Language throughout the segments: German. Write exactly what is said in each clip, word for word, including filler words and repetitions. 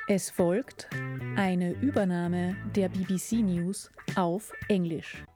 Es folgt eine Übernahme der B B C News auf Englisch.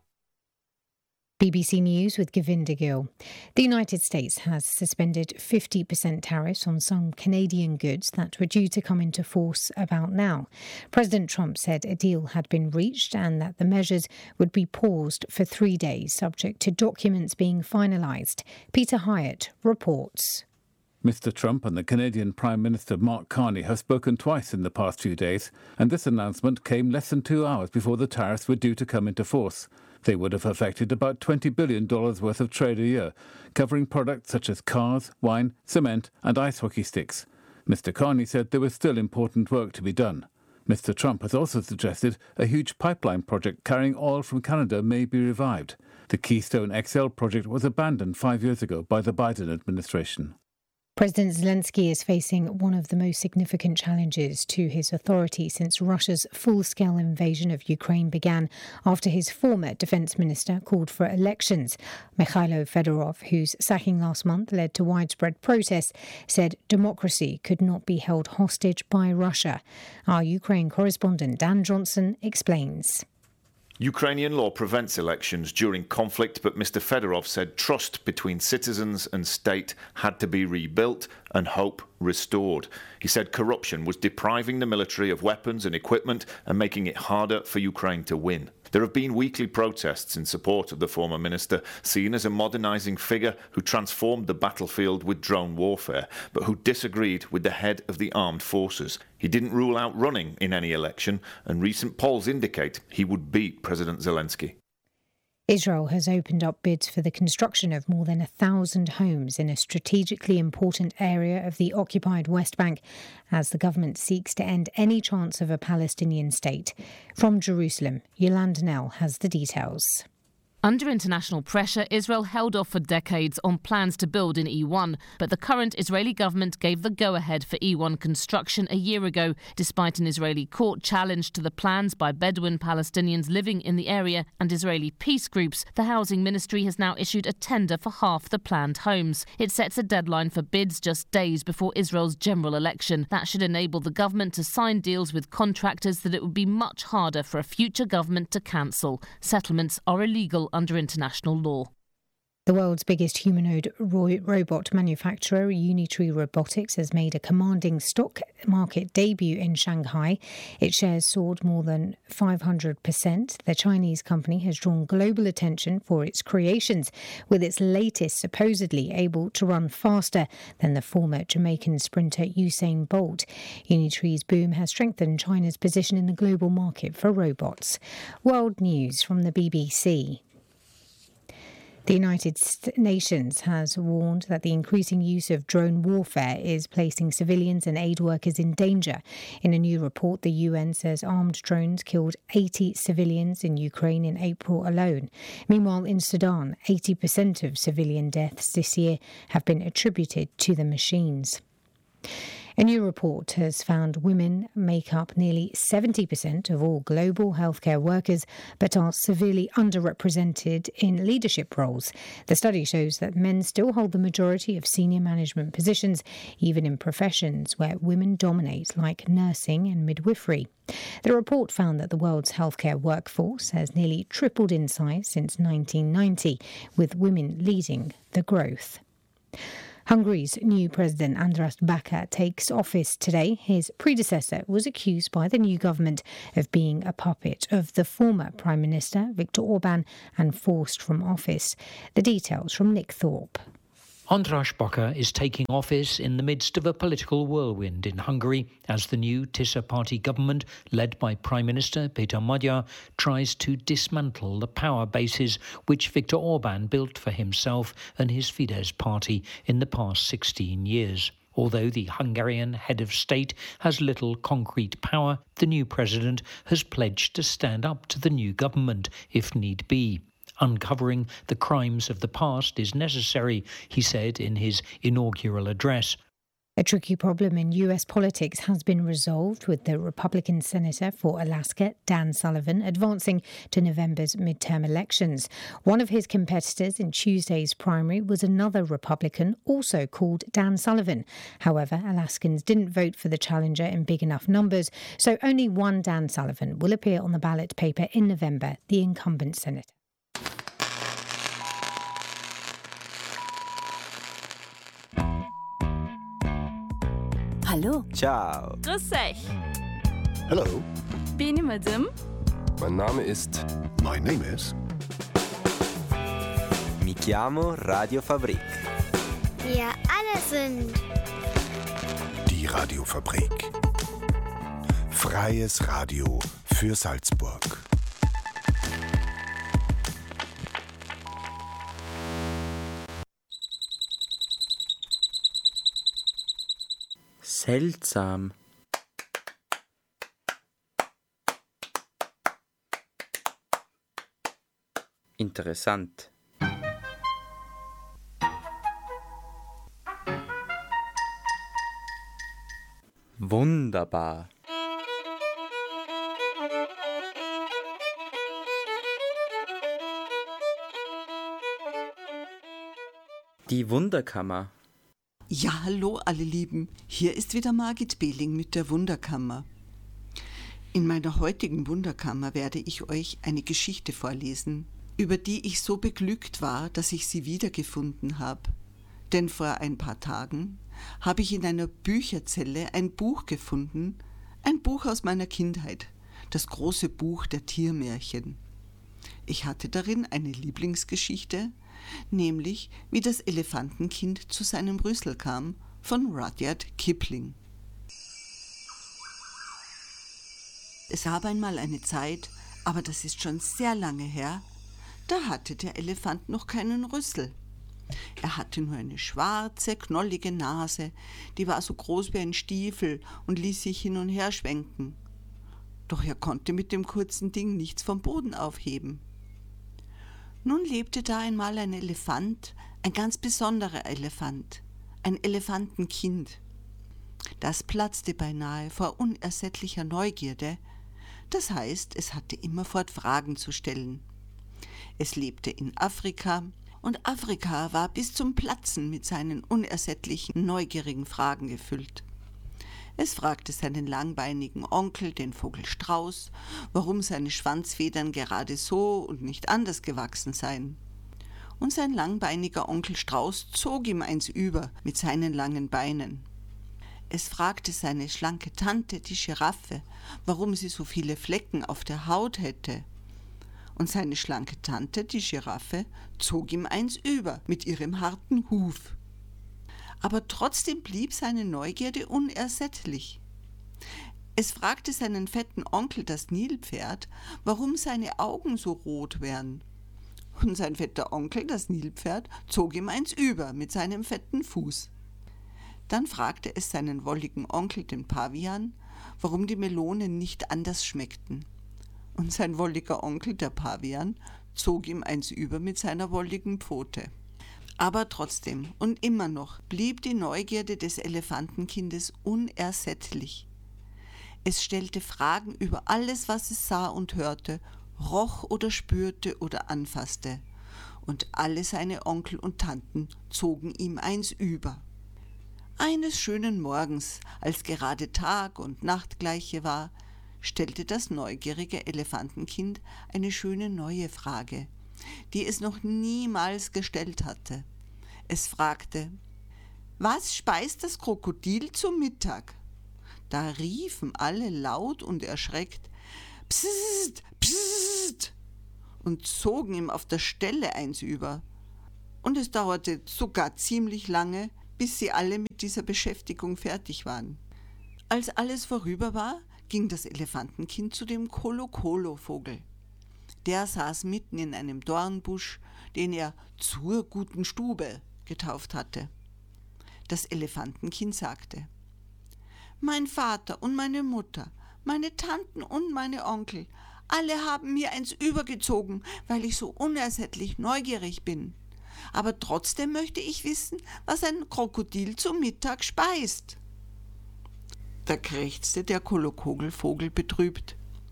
B B C News with Govinda Gill. The United States has suspended fifty percent tariffs on some Canadian goods that were due to come into force about now. President Trump said a deal had been reached and that the measures would be paused for three days, subject to documents being finalised. Peter Hyatt reports. Mister Trump and the Canadian Prime Minister Mark Carney have spoken twice in the past few days, and this announcement came less than two hours before the tariffs were due to come into force. They would have affected about twenty billion dollars worth of trade a year, covering products such as cars, wine, cement and ice hockey sticks. Mister Carney said there was still important work to be done. Mister Trump has also suggested a huge pipeline project carrying oil from Canada may be revived. The Keystone X L project was abandoned five years ago by the Biden administration. President Zelensky is facing one of the most significant challenges to his authority since Russia's full-scale invasion of Ukraine began after his former defence minister called for elections. Mikhailo Fedorov, whose sacking last month led to widespread protests, said democracy could not be held hostage by Russia. Our Ukraine correspondent Dan Johnson explains. Ukrainian law prevents elections during conflict, but Mister Fedorov said trust between citizens and state had to be rebuilt and hope restored. He said corruption was depriving the military of weapons and equipment and making it harder for Ukraine to win. There have been weekly protests in support of the former minister, seen as a modernising figure who transformed the battlefield with drone warfare, but who disagreed with the head of the armed forces. He didn't rule out running in any election, and recent polls indicate he would beat President Zelensky. Israel has opened up bids for the construction of more than a thousand homes in a strategically important area of the occupied West Bank as the government seeks to end any chance of a Palestinian state. From Jerusalem, Yolanda Nell has the details. Under international pressure, Israel held off for decades on plans to build in E one, but the current Israeli government gave the go-ahead for E one construction a year ago, despite an Israeli court challenge to the plans by Bedouin Palestinians living in the area and Israeli peace groups. The Housing Ministry has now issued a tender for half the planned homes. It sets a deadline for bids just days before Israel's general election. That should enable the government to sign deals with contractors that it would be much harder for a future government to cancel. Settlements are illegal under international law. The world's biggest humanoid ro- robot manufacturer, Unitree Robotics, has made a commanding stock market debut in Shanghai. Its shares soared more than five hundred percent. The Chinese company has drawn global attention for its creations, with its latest supposedly able to run faster than the former Jamaican sprinter Usain Bolt. Unitree's boom has strengthened China's position in the global market for robots. World news from the B B C. The United Nations has warned that the increasing use of drone warfare is placing civilians and aid workers in danger. In a new report, the U N says armed drones killed eighty civilians in Ukraine in April alone. Meanwhile, in Sudan, eighty percent of civilian deaths this year have been attributed to the machines. A new report has found women make up nearly seventy percent of all global healthcare workers, but are severely underrepresented in leadership roles. The study shows that men still hold the majority of senior management positions, even in professions where women dominate, like nursing and midwifery. The report found that the world's healthcare workforce has nearly tripled in size since nineteen ninety, with women leading the growth. Hungary's new president, András Baka, takes office today. His predecessor was accused by the new government of being a puppet of the former Prime Minister, Viktor Orbán, and forced from office. The details from Nick Thorpe. András Baka is taking office in the midst of a political whirlwind in Hungary as the new Tisza party government, led by Prime Minister Péter Magyar, tries to dismantle the power bases which Viktor Orbán built for himself and his Fidesz party in the past sixteen years. Although the Hungarian head of state has little concrete power, the new president has pledged to stand up to the new government if need be. Uncovering the crimes of the past is necessary, he said in his inaugural address. A tricky problem in U S politics has been resolved with the Republican Senator for Alaska, Dan Sullivan, advancing to November's midterm elections. One of his competitors in Tuesday's primary was another Republican, also called Dan Sullivan. However, Alaskans didn't vote for the challenger in big enough numbers, so only one Dan Sullivan will appear on the ballot paper in November, the incumbent senator. Hallo. Ciao. Grüß euch. Hello. Benim adım. Mein Name ist... My name is... Mi chiamo Radiofabrik. Wir alle sind... Die Radiofabrik. Freies Radio für Salzburg. Seltsam. Interessant. Wunderbar. Die Wunderkammer. Ja, hallo alle Lieben, hier ist wieder Margit Behling mit der Wunderkammer. In meiner heutigen Wunderkammer werde ich euch eine Geschichte vorlesen, über die ich so beglückt war, dass ich sie wiedergefunden habe. Denn vor ein paar Tagen habe ich in einer Bücherzelle ein Buch gefunden, ein Buch aus meiner Kindheit, das große Buch der Tiermärchen. Ich hatte darin eine Lieblingsgeschichte, nämlich wie das Elefantenkind zu seinem Rüssel kam, von Rudyard Kipling. Es gab einmal eine Zeit, aber das ist schon sehr lange her, da hatte der Elefant noch keinen Rüssel. Er hatte nur eine schwarze, knollige Nase, die war so groß wie ein Stiefel und ließ sich hin und her schwenken. Doch er konnte mit dem kurzen Ding nichts vom Boden aufheben. Nun lebte da einmal ein Elefant, ein ganz besonderer Elefant, ein Elefantenkind. Das platzte beinahe vor unersättlicher Neugierde, das heißt, es hatte immerfort Fragen zu stellen. Es lebte in Afrika, und Afrika war bis zum Platzen mit seinen unersättlichen, neugierigen Fragen gefüllt. Es fragte seinen langbeinigen Onkel, den Vogel Strauß, warum seine Schwanzfedern gerade so und nicht anders gewachsen seien. Und sein langbeiniger Onkel Strauß zog ihm eins über mit seinen langen Beinen. Es fragte seine schlanke Tante, die Giraffe, warum sie so viele Flecken auf der Haut hätte. Und seine schlanke Tante, die Giraffe, zog ihm eins über mit ihrem harten Huf. Aber trotzdem blieb seine Neugierde unersättlich. Es fragte seinen fetten Onkel, das Nilpferd, warum seine Augen so rot wären. Und sein fetter Onkel, das Nilpferd, zog ihm eins über mit seinem fetten Fuß. Dann fragte es seinen wolligen Onkel, den Pavian, warum die Melonen nicht anders schmeckten. Und sein wolliger Onkel, der Pavian, zog ihm eins über mit seiner wolligen Pfote. Aber trotzdem und immer noch blieb die Neugierde des Elefantenkindes unersättlich. Es stellte Fragen über alles, was es sah und hörte, roch oder spürte oder anfasste. Und alle seine Onkel und Tanten zogen ihm eins über. Eines schönen Morgens, als gerade Tag und Nacht gleiche war, stellte das neugierige Elefantenkind eine schöne neue Frage, die es noch niemals gestellt hatte. Es fragte: Was speist das Krokodil zum Mittag? Da riefen alle laut und erschreckt: Psst, psst, und zogen ihm auf der Stelle eins über. Und es dauerte sogar ziemlich lange, bis sie alle mit dieser Beschäftigung fertig waren. Als alles vorüber war, ging das Elefantenkind zu dem Kolo-Kolo-Vogel. Der saß mitten in einem Dornbusch, den er zur guten Stube getauft hatte. Das Elefantenkind sagte: Mein Vater und meine Mutter, meine Tanten und meine Onkel, alle haben mir eins übergezogen, weil ich so unersättlich neugierig bin. aber trotzdem möchte ich wissen, was ein Krokodil zum Mittag speist. Da krächzte der Kolokogelvogel betrübt.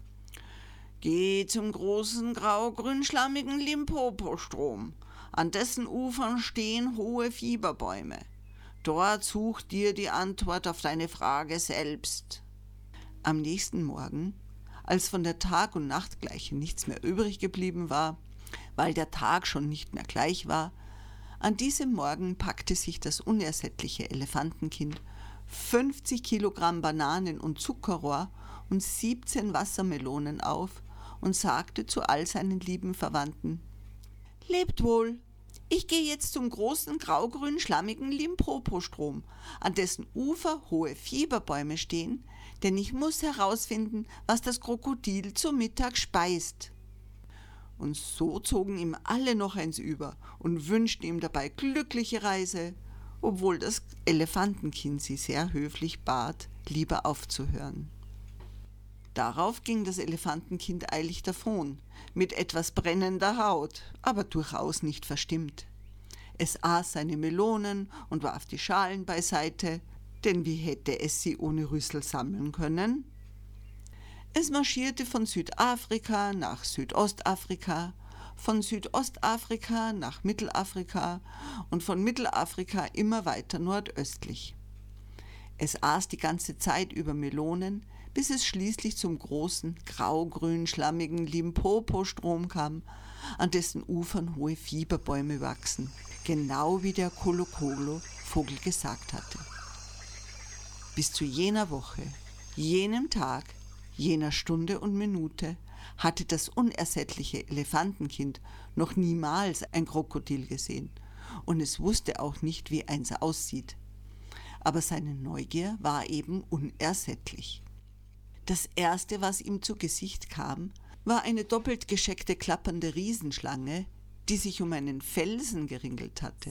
Geh zum großen grau-grün-schlammigen Limpopo-Strom. An dessen Ufern stehen hohe Fieberbäume. Dort such dir die Antwort auf deine Frage selbst. Am nächsten Morgen, als von der Tag- und Nachtgleiche nichts mehr übrig geblieben war, weil der Tag schon nicht mehr gleich war, an diesem Morgen packte sich das unersättliche Elefantenkind fünfzig Kilogramm Bananen und Zuckerrohr und siebzehn Wassermelonen auf und sagte zu all seinen lieben Verwandten: Lebt wohl! Ich gehe jetzt zum großen grau-grün-schlammigen Limpopo-Strom, an dessen Ufer hohe Fieberbäume stehen, denn ich muss herausfinden, was das Krokodil zum Mittag speist. Und so zogen ihm alle noch eins über und wünschten ihm dabei glückliche Reise, obwohl das Elefantenkind sie sehr höflich bat, lieber aufzuhören. Darauf ging das Elefantenkind eilig davon, mit etwas brennender Haut, aber durchaus nicht verstimmt. Es aß seine Melonen und warf die Schalen beiseite, denn wie hätte es sie ohne Rüssel sammeln können? Es marschierte von Südafrika nach Südostafrika, von Südostafrika nach Mittelafrika und von Mittelafrika immer weiter nordöstlich. Es aß die ganze Zeit über Melonen, bis es schließlich zum großen, grau-grün-schlammigen Limpopo-Strom kam, an dessen Ufern hohe Fieberbäume wachsen, genau wie der Kolokolo-Vogel gesagt hatte. Bis zu jener Woche, jenem Tag, jener Stunde und Minute hatte das unersättliche Elefantenkind noch niemals ein Krokodil gesehen und es wusste auch nicht, wie eins aussieht. Aber seine Neugier war eben unersättlich. Das Erste, was ihm zu Gesicht kam, war eine doppelt gescheckte klappernde Riesenschlange, die sich um einen Felsen geringelt hatte.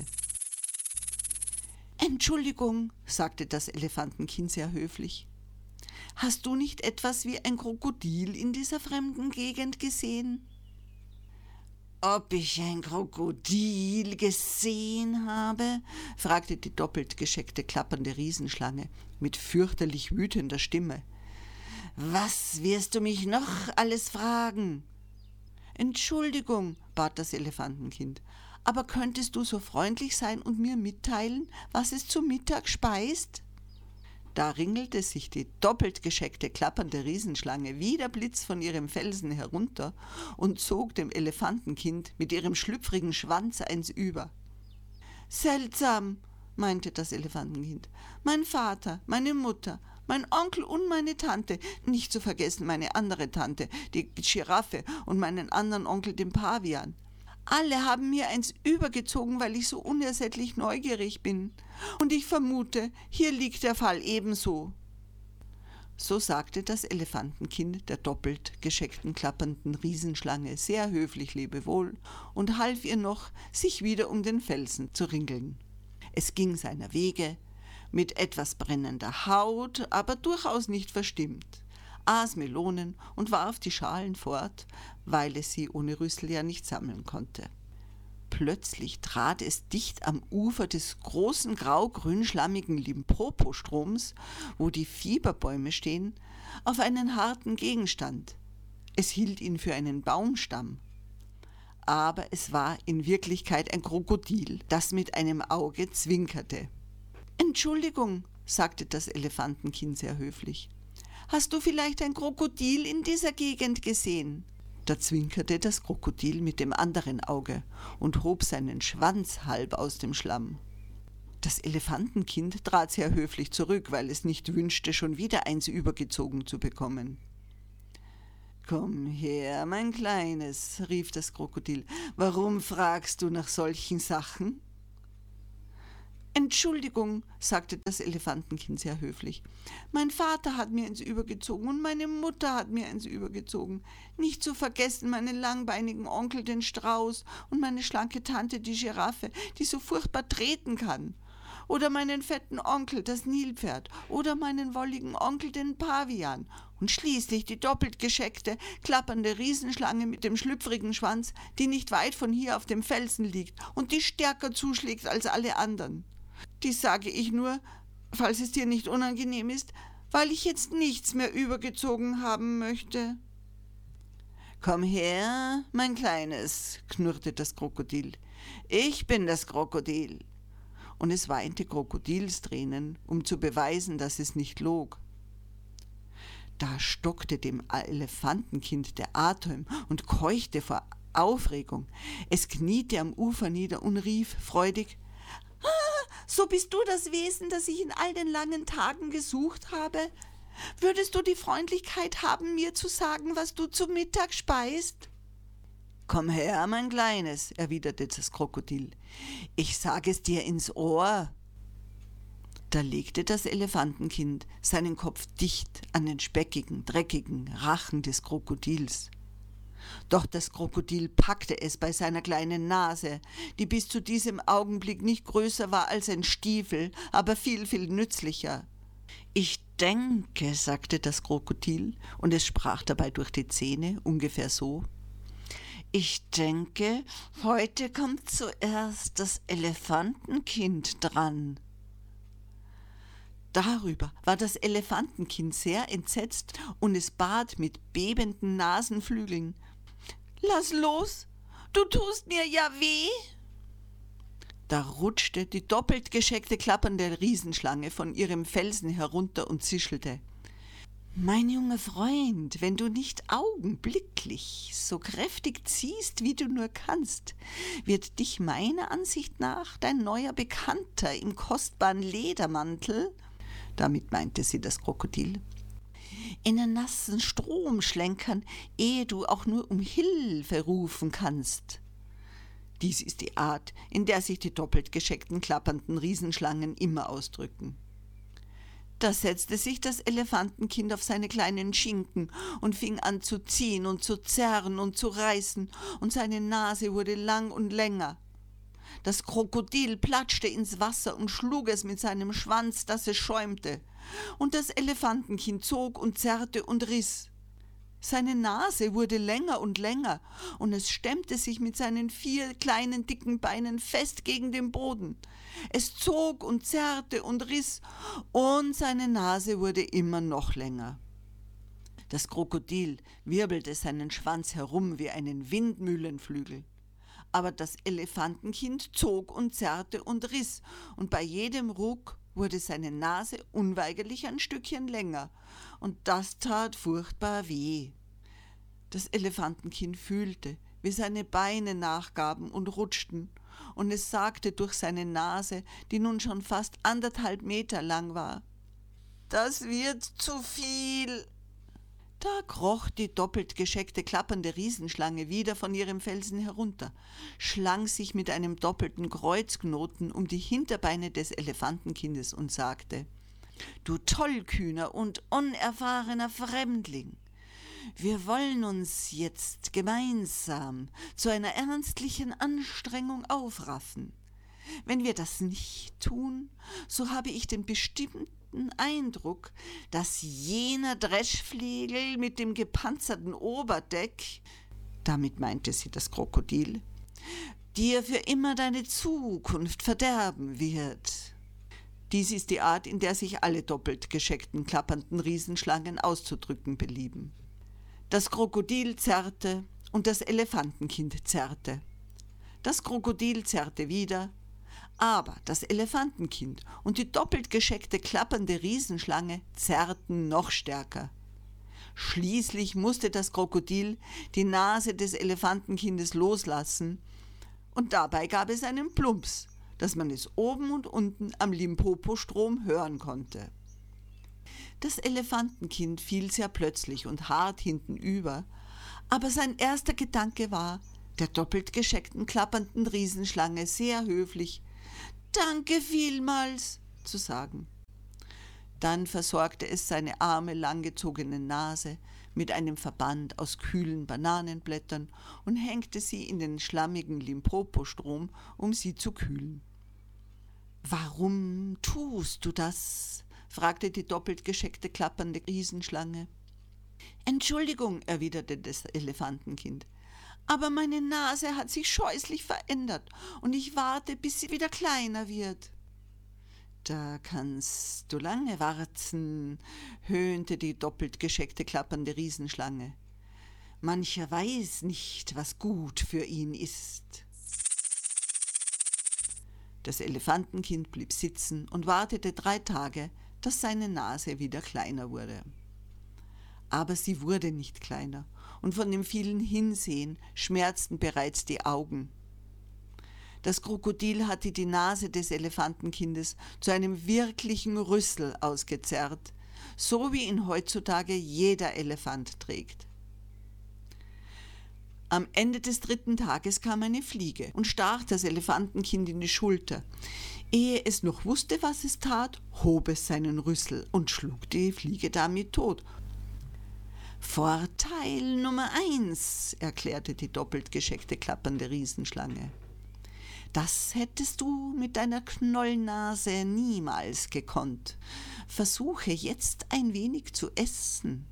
»Entschuldigung«, sagte das Elefantenkind sehr höflich. »Hast du nicht etwas wie ein Krokodil in dieser fremden Gegend gesehen?« »Ob ich ein Krokodil gesehen habe?« fragte die doppelt gescheckte klappernde Riesenschlange mit fürchterlich wütender Stimme. »Was wirst du mich noch alles fragen?« »Entschuldigung«, bat das Elefantenkind, »aber könntest du so freundlich sein und mir mitteilen, was es zu Mittag speist?« Da ringelte sich die doppelt gescheckte klappernde Riesenschlange wie der Blitz von ihrem Felsen herunter und zog dem Elefantenkind mit ihrem schlüpfrigen Schwanz eins über. »Seltsam«, meinte das Elefantenkind, »mein Vater, meine Mutter, mein Onkel und meine Tante, nicht zu vergessen meine andere Tante, die Giraffe, und meinen anderen Onkel, den Pavian. Alle haben mir eins übergezogen, weil ich so unersättlich neugierig bin. Und ich vermute, hier liegt der Fall ebenso.« So sagte das Elefantenkind der doppelt gescheckten klappernden Riesenschlange sehr höflich Lebewohl und half ihr noch, sich wieder um den Felsen zu ringeln. Es ging seiner Wege, mit etwas brennender Haut, aber durchaus nicht verstimmt, aß Melonen und warf die Schalen fort, weil es sie ohne Rüssel ja nicht sammeln konnte. Plötzlich trat es dicht am Ufer des großen grau-grün-schlammigen Limpopo-Stroms, wo die Fieberbäume stehen, auf einen harten Gegenstand. Es hielt ihn für einen Baumstamm. Aber es war in Wirklichkeit ein Krokodil, das mit einem Auge zwinkerte. »Entschuldigung«, sagte das Elefantenkind sehr höflich. »Hast du vielleicht ein Krokodil in dieser Gegend gesehen?« Da zwinkerte das Krokodil mit dem anderen Auge und hob seinen Schwanz halb aus dem Schlamm. Das Elefantenkind trat sehr höflich zurück, weil es nicht wünschte, schon wieder eins übergezogen zu bekommen. »Komm her, mein Kleines«, rief das Krokodil, »warum fragst du nach solchen Sachen?« »Entschuldigung«, sagte das Elefantenkind sehr höflich. »Mein Vater hat mir eins übergezogen und meine Mutter hat mir eins übergezogen. Nicht zu vergessen meinen langbeinigen Onkel, den Strauß, und meine schlanke Tante, die Giraffe, die so furchtbar treten kann. oder meinen fetten Onkel, das Nilpferd, oder meinen wolligen Onkel, den Pavian, und schließlich die doppelt gescheckte, klappernde Riesenschlange mit dem schlüpfrigen Schwanz, die nicht weit von hier auf dem Felsen liegt und die stärker zuschlägt als alle anderen. Dies sage ich nur, falls es dir nicht unangenehm ist, weil ich jetzt nichts mehr übergezogen haben möchte. »Komm her, mein Kleines«, knurrte das Krokodil. »Ich bin das Krokodil.« Und es weinte Krokodilstränen, um zu beweisen, dass es nicht log. Da stockte dem Elefantenkind der Atem und keuchte vor Aufregung. Es kniete am Ufer nieder und rief freudig: »Ah, so bist du das Wesen, das ich in all den langen Tagen gesucht habe? Würdest du die Freundlichkeit haben, mir zu sagen, was du zu Mittag speist?« »Komm her, mein Kleines«, erwiderte das Krokodil. »Ich sage es dir ins Ohr.« Da legte das Elefantenkind seinen Kopf dicht an den speckigen, dreckigen Rachen des Krokodils. Doch das Krokodil packte es bei seiner kleinen Nase, die bis zu diesem Augenblick nicht größer war als ein Stiefel, aber viel, viel nützlicher. »Ich denke«, sagte das Krokodil, und es sprach dabei durch die Zähne ungefähr so: »Ich denke, heute kommt zuerst das Elefantenkind dran.« Darüber war das Elefantenkind sehr entsetzt und es bat mit bebenden Nasenflügeln: »Lass los, du tust mir ja weh!« Da rutschte die doppelt gescheckte klappernde Riesenschlange von ihrem Felsen herunter und zischelte: »Mein junger Freund, wenn du nicht augenblicklich so kräftig ziehst, wie du nur kannst, wird dich meiner Ansicht nach dein neuer Bekannter im kostbaren Ledermantel«, damit meinte sie das Krokodil, »in den nassen Strom schlenkern, ehe du auch nur um Hilfe rufen kannst.« Dies ist die Art, in der sich die doppelt gescheckten, klappernden Riesenschlangen immer ausdrücken. Da setzte sich das Elefantenkind auf seine kleinen Schinken und fing an zu ziehen und zu zerren und zu reißen, und seine Nase wurde lang und länger. Das Krokodil platschte ins Wasser und schlug es mit seinem Schwanz, dass es schäumte, und das Elefantenkind zog und zerrte und riss. Seine Nase wurde länger und länger, und es stemmte sich mit seinen vier kleinen, dicken Beinen fest gegen den Boden. Es zog und zerrte und riss, und seine Nase wurde immer noch länger. Das Krokodil wirbelte seinen Schwanz herum wie einen Windmühlenflügel. Aber das Elefantenkind zog und zerrte und riss, und bei jedem Ruck wurde seine Nase unweigerlich ein Stückchen länger, und das tat furchtbar weh. Das Elefantenkind fühlte, wie seine Beine nachgaben und rutschten, und es sagte durch seine Nase, die nun schon fast anderthalb Meter lang war: »Das wird zu viel.« Da kroch die doppelt gescheckte, klappernde Riesenschlange wieder von ihrem Felsen herunter, schlang sich mit einem doppelten Kreuzknoten um die Hinterbeine des Elefantenkindes und sagte: »Du tollkühner und unerfahrener Fremdling, wir wollen uns jetzt gemeinsam zu einer ernstlichen Anstrengung aufraffen. Wenn wir das nicht tun, so habe ich den bestimmten Eindruck, dass jener Dreschflegel mit dem gepanzerten Oberdeck«, damit meinte sie das Krokodil, »dir für immer deine Zukunft verderben wird.« Dies ist die Art, in der sich alle doppelt gescheckten, klappernden Riesenschlangen auszudrücken belieben. Das Krokodil zerrte und das Elefantenkind zerrte. Das Krokodil zerrte wieder, aber das Elefantenkind und die doppelt gescheckte, klappernde Riesenschlange zerrten noch stärker. Schließlich musste das Krokodil die Nase des Elefantenkindes loslassen, und dabei gab es einen Plumps, dass man es oben und unten am Limpopo-Strom hören konnte. Das Elefantenkind fiel sehr plötzlich und hart hintenüber, aber sein erster Gedanke war, der doppelt gescheckten, klappernden Riesenschlange sehr höflich »Danke vielmals« zu sagen. Dann versorgte es seine arme, langgezogene Nase mit einem Verband aus kühlen Bananenblättern und hängte sie in den schlammigen Limpopo-Strom, um sie zu kühlen. »Warum tust du das?« fragte die doppelt gescheckte, klappernde Riesenschlange. »Entschuldigung«, erwiderte das Elefantenkind, »aber meine Nase hat sich scheußlich verändert und ich warte, bis sie wieder kleiner wird.« »Da kannst du lange warten«, höhnte die doppelt gescheckte, klappernde Riesenschlange. »Mancher weiß nicht, was gut für ihn ist.« Das Elefantenkind blieb sitzen und wartete drei Tage, dass seine Nase wieder kleiner wurde. Aber sie wurde nicht kleiner, und von dem vielen Hinsehen schmerzten bereits die Augen. Das Krokodil hatte die Nase des Elefantenkindes zu einem wirklichen Rüssel ausgezerrt, so wie ihn heutzutage jeder Elefant trägt. Am Ende des dritten Tages kam eine Fliege und stach das Elefantenkind in die Schulter. Ehe es noch wusste, was es tat, hob es seinen Rüssel und schlug die Fliege damit tot. »Vorteil Nummer eins«, erklärte die doppelt gescheckte, klappernde Riesenschlange. »Das hättest du mit deiner Knollnase niemals gekonnt. Versuche jetzt ein wenig zu essen.«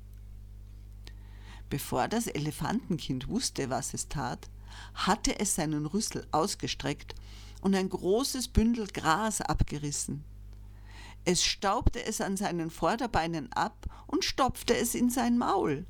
Bevor das Elefantenkind wusste, was es tat, hatte es seinen Rüssel ausgestreckt und ein großes Bündel Gras abgerissen. Es staubte es an seinen Vorderbeinen ab und stopfte es in sein Maul.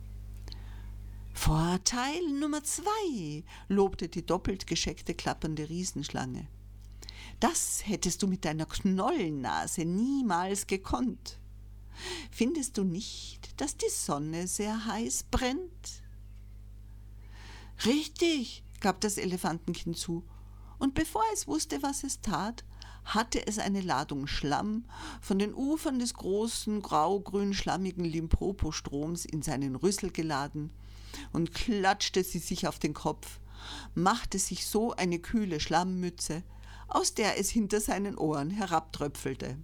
»Vorteil Nummer zwei«, lobte die doppelt gescheckte, klappernde Riesenschlange. »Das hättest du mit deiner Knollennase niemals gekonnt. Findest du nicht, dass die Sonne sehr heiß brennt?« »Richtig«, gab das Elefantenkind zu, und bevor es wusste, was es tat, hatte es eine Ladung Schlamm von den Ufern des großen, grau-grün-schlammigen Limpopo-Stroms in seinen Rüssel geladen und klatschte sie sich auf den Kopf, machte sich so eine kühle Schlammmütze, aus der es hinter seinen Ohren herabtröpfelte.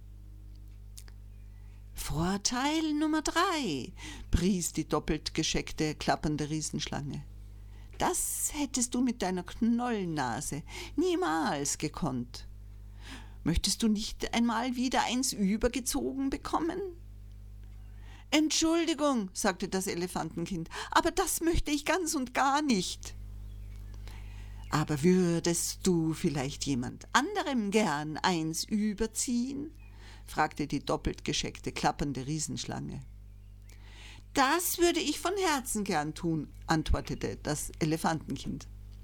»Vorteil Nummer drei«, pries die doppelt gescheckte, klappernde Riesenschlange. »Das hättest du mit deiner Knollennase niemals gekonnt. Möchtest du nicht einmal wieder eins übergezogen bekommen?« »Entschuldigung«, sagte das Elefantenkind, »aber das möchte ich ganz und gar nicht.« »Aber würdest du vielleicht jemand anderem gern eins überziehen?« fragte die doppelt gescheckte, klappernde Riesenschlange. »Das würde ich von Herzen gern tun«, antwortete das Elefantenkind.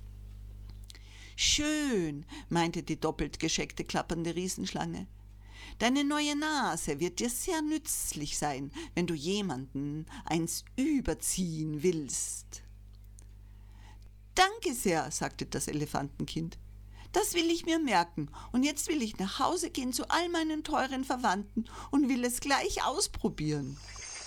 »Schön«, meinte die doppelt gescheckte, klappernde Riesenschlange. »Deine neue Nase wird dir sehr nützlich sein, wenn du jemanden eins überziehen willst.« »Danke sehr«, sagte das Elefantenkind. »Das will ich mir merken, und jetzt will ich nach Hause gehen zu all meinen teuren Verwandten und will es gleich ausprobieren.«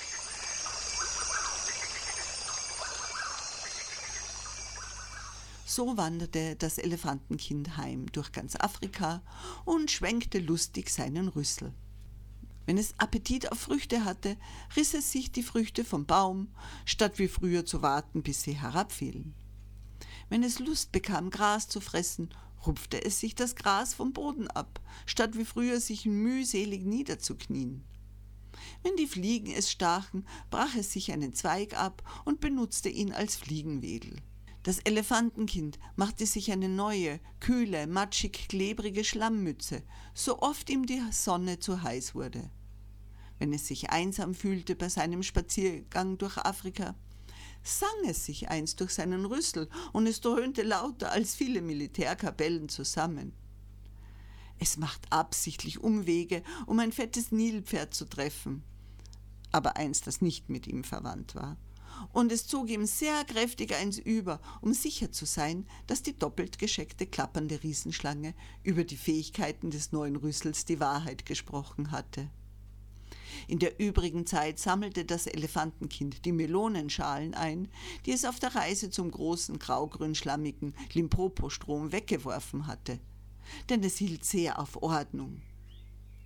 So wanderte das Elefantenkind heim durch ganz Afrika und schwenkte lustig seinen Rüssel. Wenn es Appetit auf Früchte hatte, riss es sich die Früchte vom Baum, statt wie früher zu warten, bis sie herabfielen. Wenn es Lust bekam, Gras zu fressen, rupfte es sich das Gras vom Boden ab, statt wie früher sich mühselig niederzuknien. Wenn die Fliegen es stachen, brach es sich einen Zweig ab und benutzte ihn als Fliegenwedel. Das Elefantenkind machte sich eine neue, kühle, matschig-klebrige Schlammmütze, so oft ihm die Sonne zu heiß wurde. Wenn es sich einsam fühlte bei seinem Spaziergang durch Afrika, sang es sich einst durch seinen Rüssel und es dröhnte lauter als viele Militärkapellen zusammen. Es macht absichtlich Umwege, um ein fettes Nilpferd zu treffen, aber eins, das nicht mit ihm verwandt war. Und es zog ihm sehr kräftig eins über, um sicher zu sein, dass die doppelt gescheckte, klappernde Riesenschlange über die Fähigkeiten des neuen Rüssels die Wahrheit gesprochen hatte. In der übrigen Zeit sammelte das Elefantenkind die Melonenschalen ein, die es auf der Reise zum großen, graugrün-schlammigen Limpopo-Strom weggeworfen hatte, denn es hielt sehr auf Ordnung.